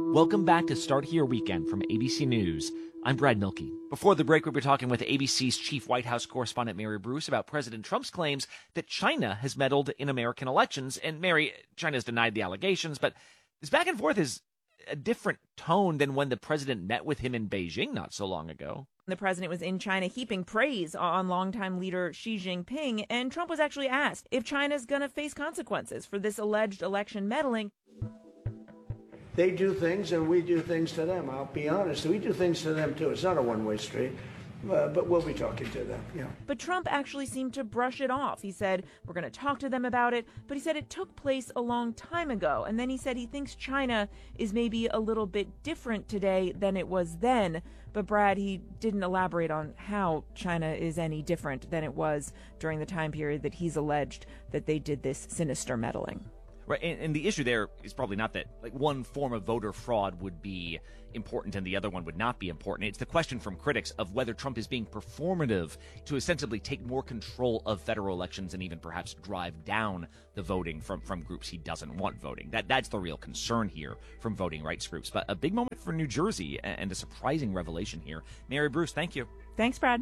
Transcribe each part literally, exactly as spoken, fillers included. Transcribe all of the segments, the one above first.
Welcome back to Start Here Weekend from A B C News. I'm Brad Milkey. Before the break, we were talking with A B C's chief White House correspondent Mary Bruce about President Trump's claims that China has meddled in American elections. And Mary, China's denied the allegations, but this back and forth is a different tone than when the president met with him in Beijing not so long ago. The president was in China heaping praise on longtime leader Xi Jinping, and Trump was actually asked if China's going to face consequences for this alleged election meddling. They do things and we do things to them. I'll be honest, we do things to them too. It's not a one-way street, uh, but we'll be talking to them, yeah. But Trump actually seemed to brush it off. He said, we're going to talk to them about it, but he said it took place a long time ago. And then he said he thinks China is maybe a little bit different today than it was then. But Brad, he didn't elaborate on how China is any different than it was during the time period that he's alleged that they did this sinister meddling. Right, and, and the issue there is probably not that like one form of voter fraud would be important and the other one would not be important. It's the question from critics of whether Trump is being performative to ostensibly take more control of federal elections and even perhaps drive down the voting from, from groups he doesn't want voting. That That's the real concern here from voting rights groups. But a big moment for New Jersey and a surprising revelation here. Mary Bruce, thank you. Thanks, Brad.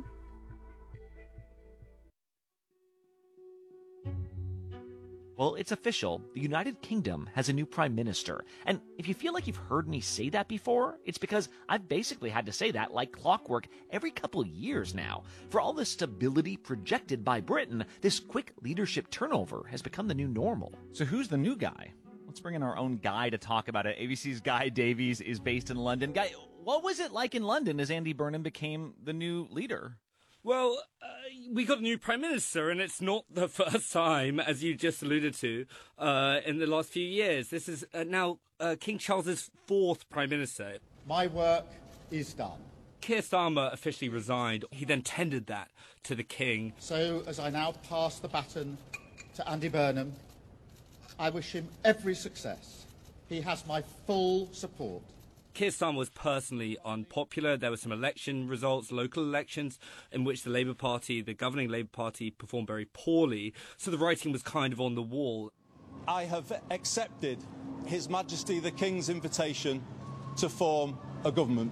Well, it's official. The United Kingdom has a new prime minister. And if you feel like you've heard me say that before, it's because I've basically had to say that like clockwork every couple of years now. For all the stability projected by Britain, this quick leadership turnover has become the new normal. So who's the new guy? Let's bring in our own guy to talk about it. A B C's Guy Davies is based in London. Guy, what was it like in London as Andy Burnham became the new leader? Well, uh, we got a new prime minister, and it's not the first time, as you just alluded to, uh, in the last few years. This is uh, now uh, King Charles's fourth prime minister. My work is done. Keir Starmer officially resigned. He then tendered that to the king. So, as I now pass the baton to Andy Burnham, I wish him every success. He has my full support. Keir Starmer was personally unpopular. There were some election results, local elections, in which the Labour Party, the governing Labour Party, performed very poorly. So the writing was kind of on the wall. I have accepted His Majesty the King's invitation to form a government.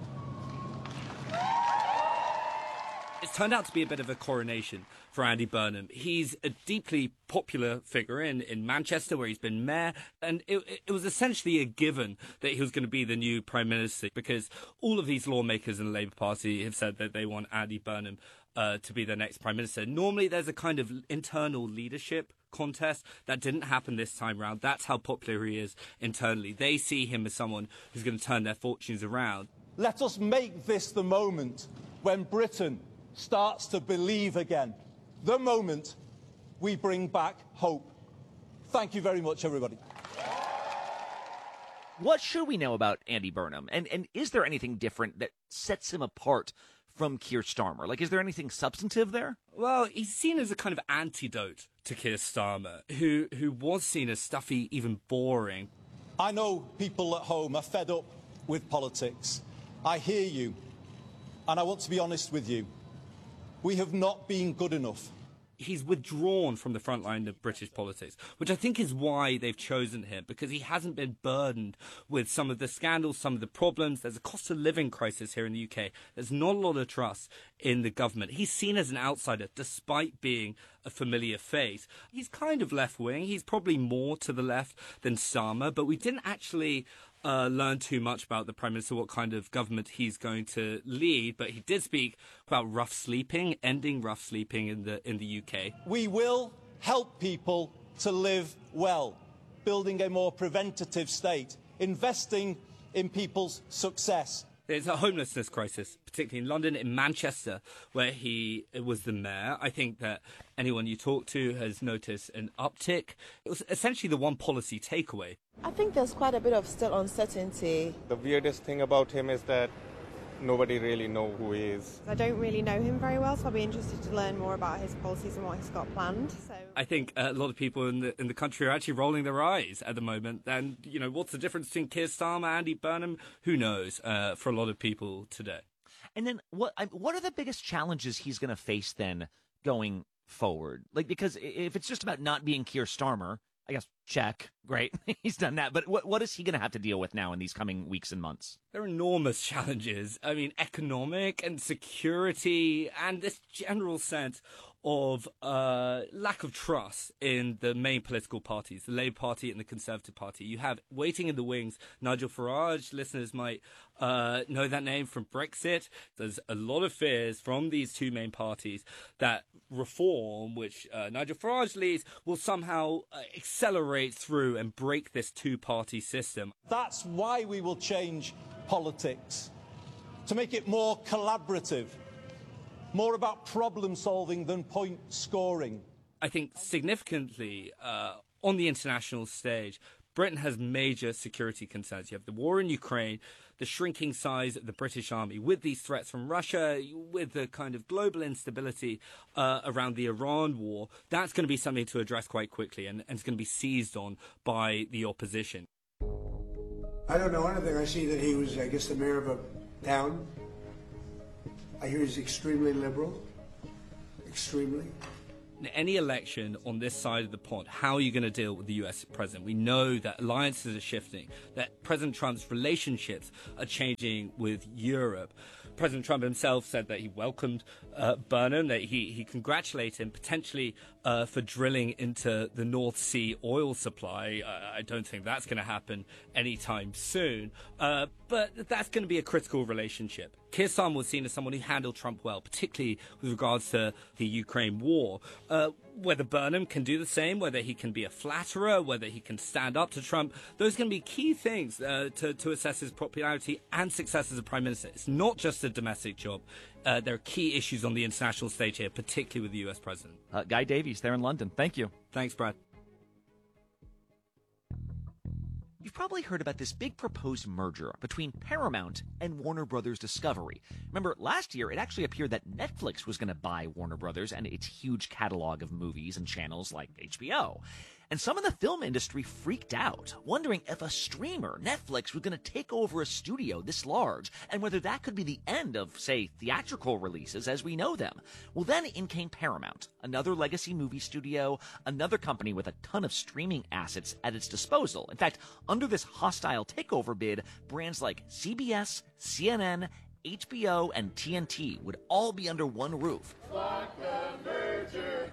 It's turned out to be a bit of a coronation for Andy Burnham. He's a deeply popular figure in, in Manchester, where he's been mayor, and it, it was essentially a given that he was going to be the new prime minister, because all of these lawmakers in the Labour Party have said that they want Andy Burnham uh, to be their next prime minister. Normally there's a kind of internal leadership contest. That didn't happen this time round. That's how popular he is internally. They see him as someone who's going to turn their fortunes around. Let us make this the moment when Britain starts to believe again. The moment we bring back hope. Thank you very much, everybody. What should we know about Andy Burnham? And and is there anything different that sets him apart from Keir Starmer? Like, is there anything substantive there? Well, he's seen as a kind of antidote to Keir Starmer, who, who was seen as stuffy, even boring. I know people at home are fed up with politics. I hear you, and I want to be honest with you. We have not been good enough. He's withdrawn from the front line of British politics, which I think is why they've chosen him, because he hasn't been burdened with some of the scandals, some of the problems. There's a cost of living crisis here in the U K. There's not a lot of trust in the government. He's seen as an outsider, despite being a familiar face. He's kind of left-wing. He's probably more to the left than Starmer, but we didn't actually Uh, learn too much about the Prime Minister, what kind of government he's going to lead, but he did speak about rough sleeping, ending rough sleeping in the in the U K. We will help people to live well, building a more preventative state, investing in people's success. There's a homelessness crisis, particularly in London, in Manchester, where he was the mayor. I think that anyone you talk to has noticed an uptick. It was essentially the one policy takeaway. I think there's quite a bit of still uncertainty. The weirdest thing about him is that nobody really knows who he is. I don't really know him very well, so I'll be interested to learn more about his policies and what he's got planned. So I think a lot of people in the in the country are actually rolling their eyes at the moment. And, you know, what's the difference between Keir Starmer, Andy Burnham? Who knows, uh, for a lot of people today. And then what what are the biggest challenges he's going to face then going forward? Like, because if it's just about not being Keir Starmer, I guess Check. Great. He's done that. But what what is he going to have to deal with now in these coming weeks and months? There are enormous challenges. I mean, economic and security and this general sense of uh, lack of trust in the main political parties, the Labour Party and the Conservative Party. You have waiting in the wings Nigel Farage. Listeners might uh, know that name from Brexit. There's a lot of fears from these two main parties that reform, which uh, Nigel Farage leads, will somehow uh, accelerate through and break this two-party system. That's why we will change politics, to make it more collaborative, more about problem solving than point scoring. I think significantly uh, on the international stage, Britain has major security concerns. You have the war in Ukraine, the shrinking size of the British army, with these threats from Russia, with the kind of global instability uh, around the Iran war. That's going to be something to address quite quickly, and, and it's going to be seized on by the opposition. I don't know anything. I see that he was, I guess, the mayor of a town. I hear he's extremely liberal. Extremely. In any election on this side of the pond, how are you going to deal with the U S president? We know that alliances are shifting, that President Trump's relationships are changing with Europe. President Trump himself said that he welcomed uh, Burnham, that he, he congratulated him potentially uh, for drilling into the North Sea oil supply. Uh, I don't think that's going to happen anytime soon. Uh, but that's going to be a critical relationship. Keir Starmer was seen as someone who handled Trump well, particularly with regards to the Ukraine war. Uh, whether Burnham can do the same, whether he can be a flatterer, whether he can stand up to Trump, those are going to be key things uh, to, to assess his popularity and success as a prime minister. It's not just a domestic job. Uh, there are key issues on the international stage here, particularly with the U S president. Uh, Guy Davies there in London. Thank you. Thanks, Brad. You've probably heard about this big proposed merger between Paramount and Warner Brothers Discovery. Remember, last year it actually appeared that Netflix was going to buy Warner Brothers and its huge catalog of movies and channels like H B O. And some in the film industry freaked out, wondering if a streamer, Netflix, was going to take over a studio this large, and whether that could be the end of, say, theatrical releases as we know them. Well, then in came Paramount, another legacy movie studio, another company with a ton of streaming assets at its disposal. In fact, under this hostile takeover bid, brands like C B S, C N N, H B O, and T N T would all be under one roof. Fuck the merger.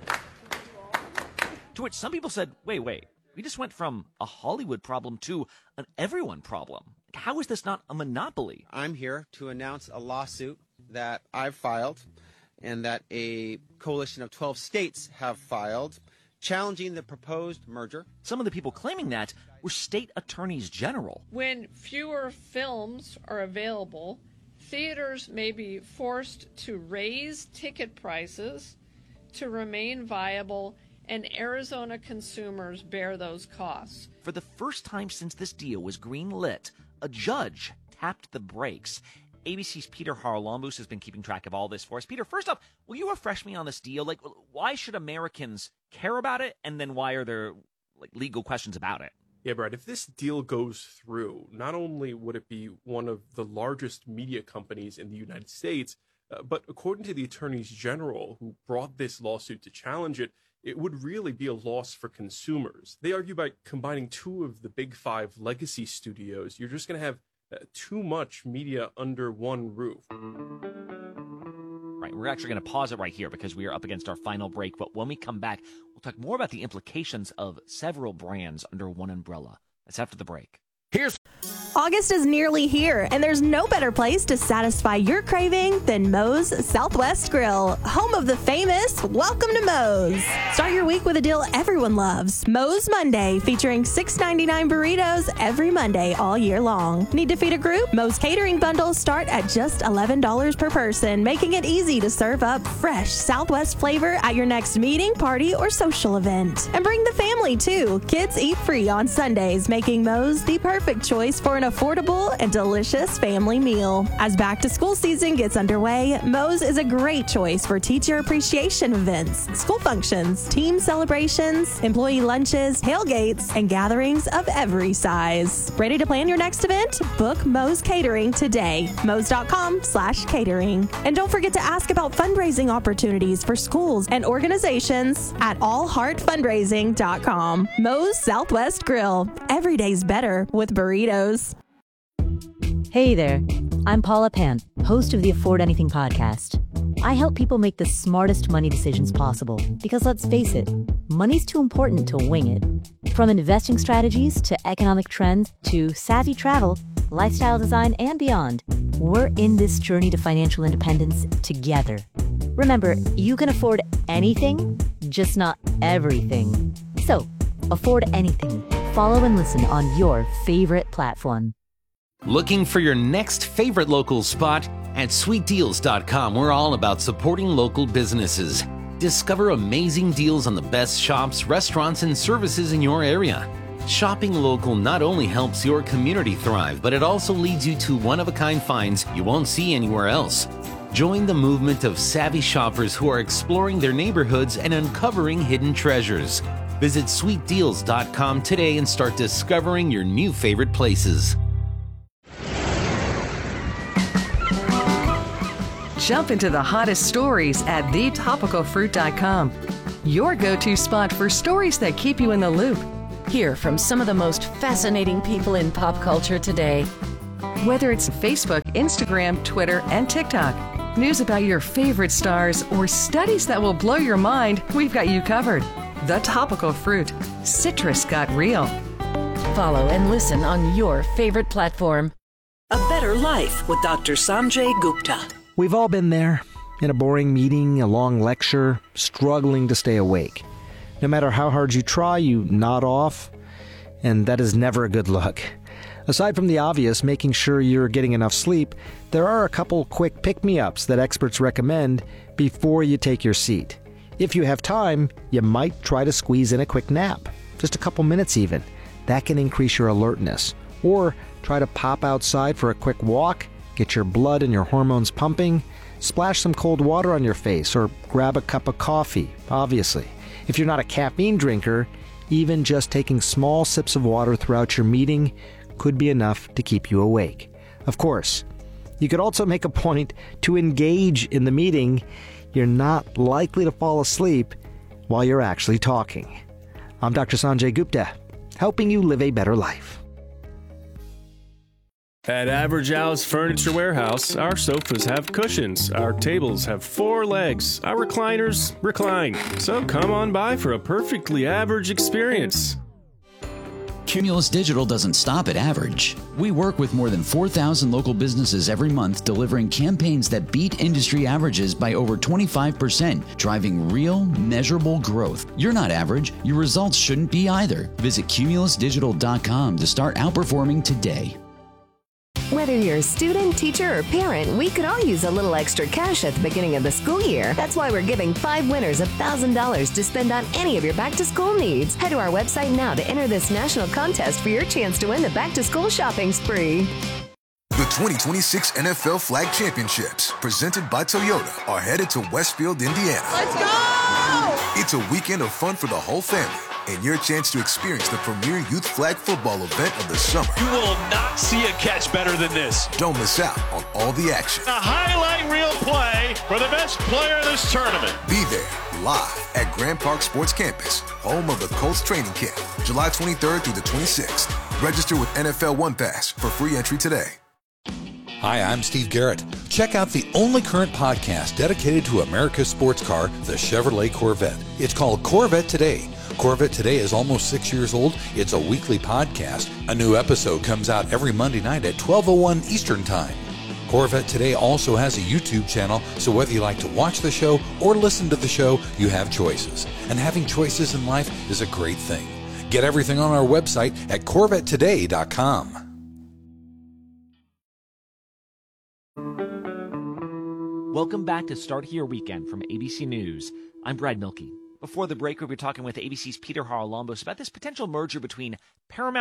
To which some people said, wait, wait, we just went from a Hollywood problem to an everyone problem. How is this not a monopoly? I'm here to announce a lawsuit that I've filed and that a coalition of twelve states have filed, challenging the proposed merger. Some of the people claiming that were state attorneys general. When fewer films are available, theaters may be forced to raise ticket prices to remain viable, and Arizona consumers bear those costs. For the first time since this deal was green-lit, a judge tapped the brakes. A B C's Peter Haralambous has been keeping track of all this for us. Peter, first off, will you refresh me on this deal? Like, why should Americans care about it, and then why are there like legal questions about it? Yeah, Brad, if this deal goes through, not only would it be one of the largest media companies in the United States, uh, but according to the attorneys general who brought this lawsuit to challenge it, it would really be a loss for consumers. They argue by combining two of the big five legacy studios, you're just going to have uh, too much media under one roof. Right, we're actually going to pause it right here because we are up against our final break. But when we come back, we'll talk more about the implications of several brands under one umbrella. That's after the break. Here's August is nearly here, and there's no better place to satisfy your craving than Moe's Southwest Grill, home of the famous Welcome to Moe's. Start your week with a deal everyone loves. Moe's Monday, featuring six ninety-nine burritos every Monday all year long. Need to feed a group? Moe's catering bundles start at just eleven dollars per person, making it easy to serve up fresh Southwest flavor at your next meeting, party, or social event. And bring the family, too. Kids eat free on Sundays, making Moe's the perfect choice for an an affordable and delicious family meal. As back-to-school season gets underway, Moe's is a great choice for teacher appreciation events, school functions, team celebrations, employee lunches, tailgates, and gatherings of every size. Ready to plan your next event? Book Moe's Catering today. Moe's.com slash catering. And don't forget to ask about fundraising opportunities for schools and organizations at all heart fundraising dot com. Moe's Southwest Grill. Every day's better with burritos. Hey there. I'm Paula Pan, host of the Afford Anything podcast. I help people make the smartest money decisions possible because, let's face it, money's too important to wing it. From investing strategies to economic trends to savvy travel, lifestyle design, and beyond, we're in this journey to financial independence together. Remember, you can afford anything, just not everything. So, afford anything. Follow and listen on your favorite platform. Looking for your next favorite local spot? At sweet deals dot com, we're all about supporting local businesses. Discover amazing deals on the best shops, restaurants, and services in your area. Shopping local not only helps your community thrive, but it also leads you to one-of-a-kind finds you won't see anywhere else. Join the movement of savvy shoppers who are exploring their neighborhoods and uncovering hidden treasures. Visit sweet deals dot com today and start discovering your new favorite places. Jump into the hottest stories at the topical fruit dot com. Your go-to spot for stories that keep you in the loop. Hear from some of the most fascinating people in pop culture today. Whether it's Facebook, Instagram, Twitter, and TikTok, news about your favorite stars, or studies that will blow your mind, we've got you covered. The Topical Fruit. Citrus got real. Follow and listen on your favorite platform. A Better Life with Doctor Sanjay Gupta. We've all been there, in a boring meeting, a long lecture, struggling to stay awake. No matter how hard you try, you nod off, and that is never a good look. Aside from the obvious, making sure you're getting enough sleep, there are a couple quick pick-me-ups that experts recommend before you take your seat. If you have time, you might try to squeeze in a quick nap, just a couple minutes even. That can increase your alertness. Or try to pop outside for a quick walk, get your blood and your hormones pumping, splash some cold water on your face, or grab a cup of coffee, obviously. If you're not a caffeine drinker, even just taking small sips of water throughout your meeting could be enough to keep you awake. Of course, you could also make a point to engage in the meeting. You're not likely to fall asleep while you're actually talking. I'm Doctor Sanjay Gupta, helping you live a better life. At Average Al's Furniture Warehouse, our sofas have cushions, our tables have four legs, our recliners recline. So come on by for a perfectly average experience. Cumulus Digital doesn't stop at average. We work with more than four thousand local businesses every month, delivering campaigns that beat industry averages by over twenty-five percent, driving real, measurable growth. You're not average. Your results shouldn't be either. Visit cumulus digital dot com to start outperforming today. Whether you're a student, teacher, or parent, we could all use a little extra cash at the beginning of the school year. That's why we're giving five winners one thousand dollars to spend on any of your back-to-school needs. Head to our website now to enter this national contest for your chance to win the back-to-school shopping spree. The twenty twenty-six N F L Flag Championships, presented by Toyota, are headed to Westfield, Indiana. Let's go! It's a weekend of fun for the whole family, and your chance to experience the premier youth flag football event of the summer. You will not see a catch better than this. Don't miss out on all the action. A highlight reel play for the best player in this tournament. Be there live at Grand Park Sports Campus, home of the Colts training camp, July twenty-third through the twenty-sixth. Register with N F L One Pass for free entry today. Hi, I'm Steve Garrett. Check out the only current podcast dedicated to America's sports car, the Chevrolet Corvette. It's called Corvette Today. Corvette Today is almost six years old. It's a weekly podcast. A new episode comes out every Monday night at twelve oh one Eastern Time. Corvette Today also has a YouTube channel, so whether you like to watch the show or listen to the show, you have choices. And having choices in life is a great thing. Get everything on our website at corvette today dot com. Welcome back to Start Here Weekend from A B C News. I'm Brad Milkey. Before the break, we were talking with A B C's Peter Haralambos about this potential merger between Paramount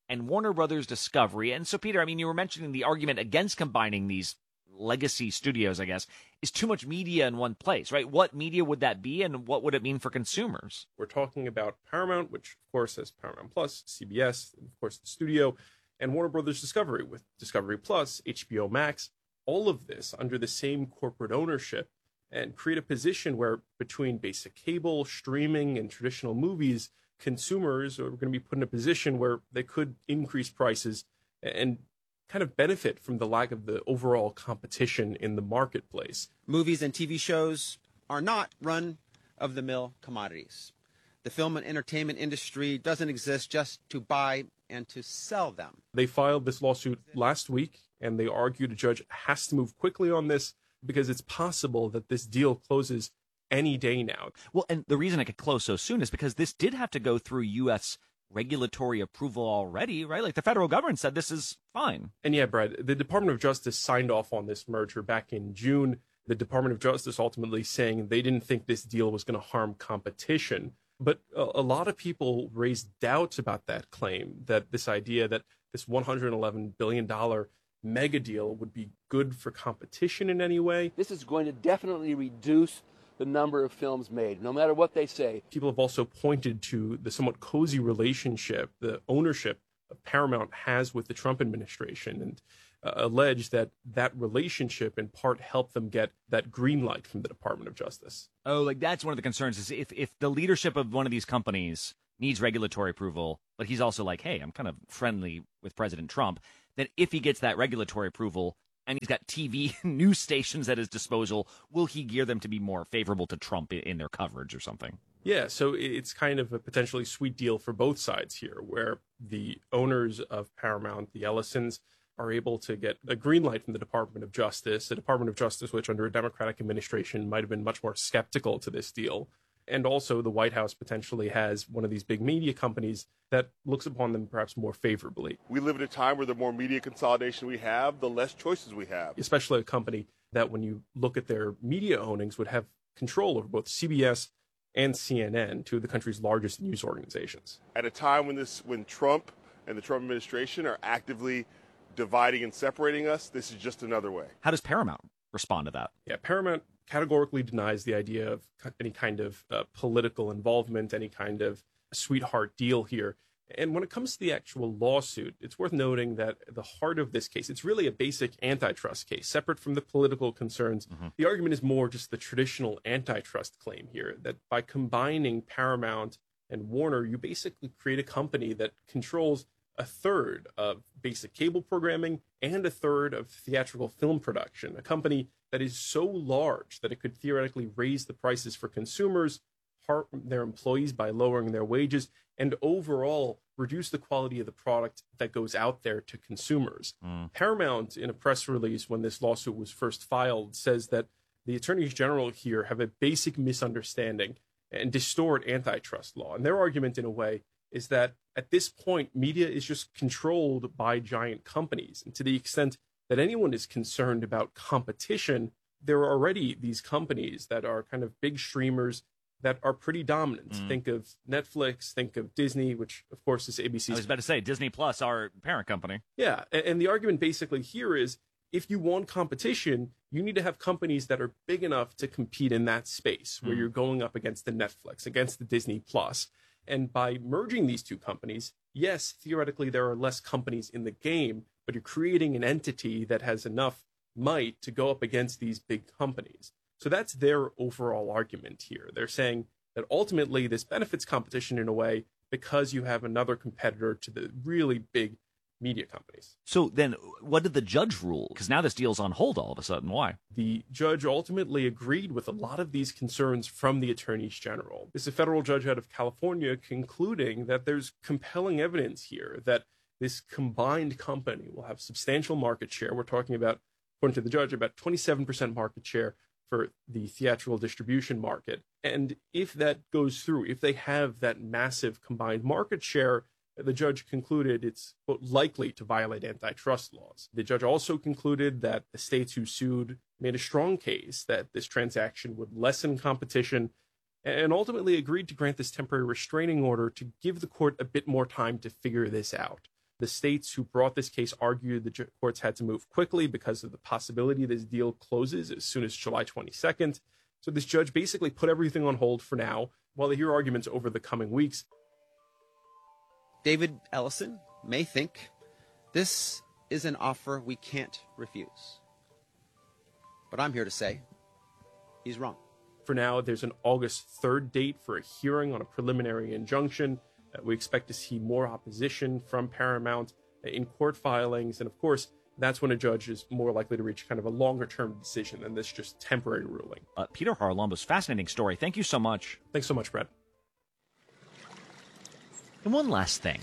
and Warner Brothers Discovery. And so, Peter, I mean, you were mentioning the argument against combining these legacy studios, I guess, is too much media in one place, right? What media would that be, and what would it mean for consumers? We're talking about Paramount, which, of course, has Paramount Plus, C B S, and of course, the studio, and Warner Brothers Discovery with Discovery Plus, H B O Max, all of this under the same corporate ownership, and create a position where between basic cable, streaming, and traditional movies, consumers are going to be put in a position where they could increase prices and kind of benefit from the lack of the overall competition in the marketplace. Movies and T V shows are not run-of-the-mill commodities. The film and entertainment industry doesn't exist just to buy and to sell them. They filed this lawsuit last week, and they argued a judge has to move quickly on this because it's possible that this deal closes any day now. Well, and the reason it could close so soon is because this did have to go through U S regulatory approval already, right? Like the federal government said this is fine. And yeah, Brad, the Department of Justice signed off on this merger back in June. The Department of Justice ultimately saying they didn't think this deal was going to harm competition. But a, a lot of people raised doubts about that claim, that this idea that this one hundred eleven billion dollars mega deal would be good for competition in any way. This is going to definitely reduce the number of films made, no matter what they say. People have also pointed to the somewhat cozy relationship the ownership of Paramount has with the Trump administration, and uh, alleged that that relationship in part helped them get that green light from the Department of Justice. Oh, like that's one of the concerns is if, if the leadership of one of these companies needs regulatory approval, but he's also like, hey, I'm kind of friendly with President Trump, then if he gets that regulatory approval, and he's got T V news stations at his disposal, will he gear them to be more favorable to Trump in their coverage or something? Yeah, so it's kind of a potentially sweet deal for both sides here, where the owners of Paramount, the Ellisons, are able to get a green light from the Department of Justice, the Department of Justice, which under a Democratic administration might have been much more skeptical to this deal. And also the White House potentially has one of these big media companies that looks upon them perhaps more favorably. We live in a time where the more media consolidation we have, the less choices we have. Especially a company that when you look at their media ownings would have control over both C B S and C N N, two of the country's largest news organizations. At a time when this, when Trump and the Trump administration are actively dividing and separating us, this is just another way. How does Paramount respond to that? Yeah, Paramount categorically denies the idea of any kind of uh, political involvement, any kind of sweetheart deal here. And when it comes to the actual lawsuit, it's worth noting that the heart of this case, it's really a basic antitrust case, separate from the political concerns. Mm-hmm. The argument is more just the traditional antitrust claim here, that by combining Paramount and Warner, you basically create a company that controls a third of basic cable programming and a third of theatrical film production, a company that is so large that it could theoretically raise the prices for consumers, harm their employees by lowering their wages, and overall reduce the quality of the product that goes out there to consumers. Mm. Paramount, in a press release when this lawsuit was first filed, says that the attorneys general here have a basic misunderstanding and distort antitrust law. And their argument, in a way, is that at this point, media is just controlled by giant companies. And to the extent that anyone is concerned about competition, there are already these companies that are kind of big streamers that are pretty dominant. Mm. Think of Netflix, think of Disney, which of course is A B C's. I was about to say Disney Plus, our parent company. Yeah, and, and the argument basically here is if you want competition, you need to have companies that are big enough to compete in that space where mm. you're going up against the Netflix, against the Disney Plus. And by merging these two companies, yes, theoretically there are less companies in the game, but you're creating an entity that has enough might to go up against these big companies. So that's their overall argument here. They're saying that ultimately this benefits competition in a way because you have another competitor to the really big media companies. So then what did the judge rule? Because now this deal's on hold all of a sudden. Why? The judge ultimately agreed with a lot of these concerns from the attorneys general. This is a federal judge out of California concluding that there's compelling evidence here that this combined company will have substantial market share. We're talking about, according to the judge, about twenty-seven percent market share for the theatrical distribution market. And if that goes through, if they have that massive combined market share, the judge concluded it's quote, likely to violate antitrust laws. The judge also concluded that the states who sued made a strong case that this transaction would lessen competition and ultimately agreed to grant this temporary restraining order to give the court a bit more time to figure this out. The states who brought this case argued the courts had to move quickly because of the possibility this deal closes as soon as July twenty-second. So this judge basically put everything on hold for now while they hear arguments over the coming weeks. David Ellison may think this is an offer we can't refuse. But I'm here to say he's wrong. For now, there's an August third date for a hearing on a preliminary injunction. Uh, we expect to see more opposition from Paramount in court filings. And of course, that's when a judge is more likely to reach kind of a longer-term decision than this just temporary ruling. Uh, Peter Haralambos, fascinating story. Thank you so much. Thanks so much, Brett. And one last thing.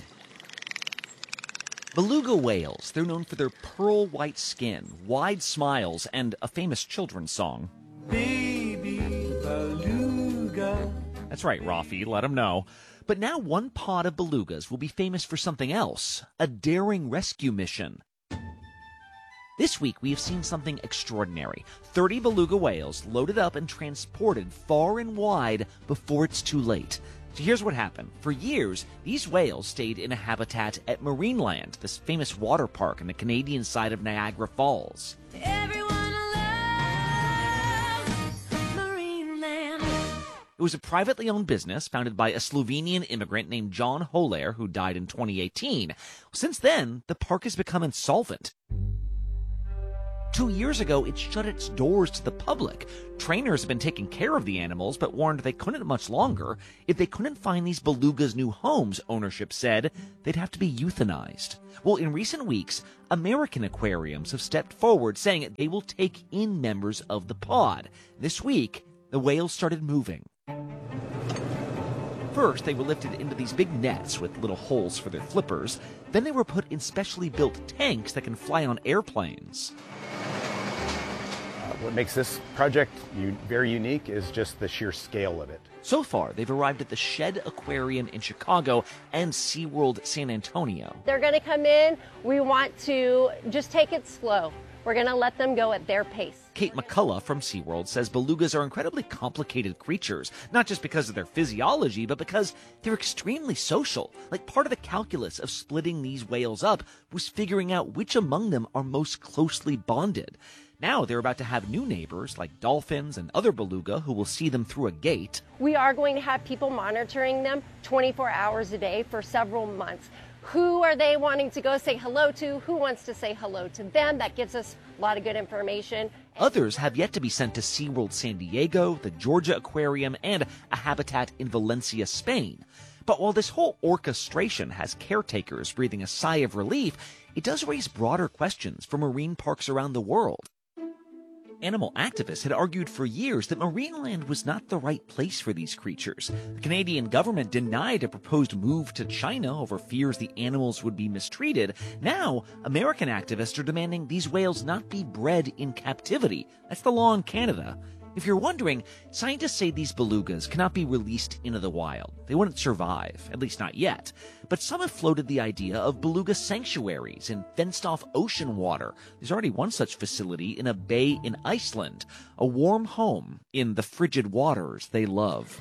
Beluga whales, they're known for their pearl white skin, wide smiles, and a famous children's song. Baby beluga. That's right, Rafi, let them know. But now one pod of belugas will be famous for something else, a daring rescue mission. This week, we have seen something extraordinary. thirty beluga whales loaded up and transported far and wide before it's too late. So here's what happened. For years, these whales stayed in a habitat at Marineland, this famous water park on the Canadian side of Niagara Falls. Everyone loves Marineland. It was a privately owned business founded by a Slovenian immigrant named John Holair, who died in twenty eighteen. Since then, the park has become insolvent. Two years ago, it shut its doors to the public. Trainers have been taking care of the animals, but warned they couldn't much longer. If they couldn't find these belugas new homes, ownership said, they'd have to be euthanized. Well, in recent weeks, American aquariums have stepped forward, saying they will take in members of the pod. This week, the whales started moving. First, they were lifted into these big nets with little holes for their flippers. Then they were put in specially built tanks that can fly on airplanes. What makes this project u- very unique is just the sheer scale of it. So far, they've arrived at the Shed Aquarium in Chicago and SeaWorld San Antonio. They're going to come in. We want to just take it slow. We're going to let them go at their pace. Kate McCullough from SeaWorld says belugas are incredibly complicated creatures, not just because of their physiology, but because they're extremely social. Like, part of the calculus of splitting these whales up was figuring out which among them are most closely bonded. Now they're about to have new neighbors like dolphins and other beluga who will see them through a gate. We are going to have people monitoring them twenty-four hours a day for several months. Who are they wanting to go say hello to? Who wants to say hello to them? That gives us a lot of good information. Others have yet to be sent to SeaWorld San Diego, the Georgia Aquarium, and a habitat in Valencia, Spain. But while this whole orchestration has caretakers breathing a sigh of relief, it does raise broader questions for marine parks around the world. Animal activists had argued for years that Marineland was not the right place for these creatures. The Canadian government denied a proposed move to China over fears the animals would be mistreated. Now, American activists are demanding these whales not be bred in captivity. That's the law in Canada. If you're wondering, scientists say these belugas cannot be released into the wild. They wouldn't survive, at least not yet. But some have floated the idea of beluga sanctuaries in fenced-off ocean water. There's already one such facility in a bay in Iceland, a warm home in the frigid waters they love.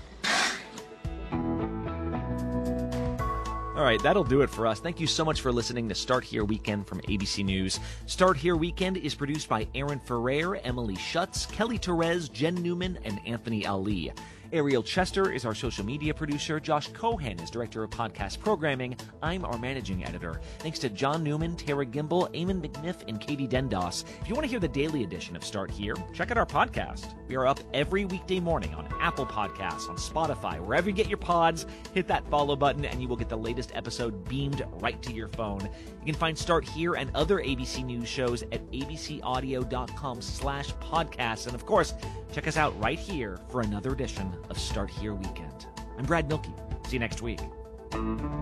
All right, that'll do it for us. Thank you so much for listening to Start Here Weekend from A B C News. Start Here Weekend is produced by Aaron Ferrer, Emily Schutz, Kelly Torres, Jen Newman, and Anthony Ali. Ariel Chester is our social media producer. Josh Cohen is director of podcast programming. I'm our managing editor. Thanks to John Newman, Tara Gimbel, Eamon McNiff, and Katie Dendos. If you want to hear the daily edition of Start Here, check out our podcast. We are up every weekday morning on Apple Podcasts, on Spotify, wherever you get your pods. Hit that follow button and you will get the latest episode beamed right to your phone. You can find Start Here and other A B C News shows at abcaudio.com slash podcasts. And of course, check us out right here for another edition of Start Here Weekend. I'm Brad Milkey. See you next week.